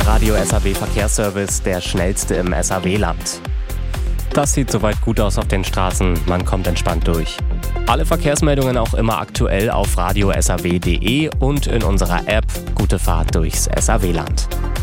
der Radio SAW Verkehrsservice, der schnellste im SAW-Land. Das sieht soweit gut aus auf den Straßen, man kommt entspannt durch. Alle Verkehrsmeldungen auch immer aktuell auf radiosaw.de und in unserer App. Gute Fahrt durchs SAW-Land.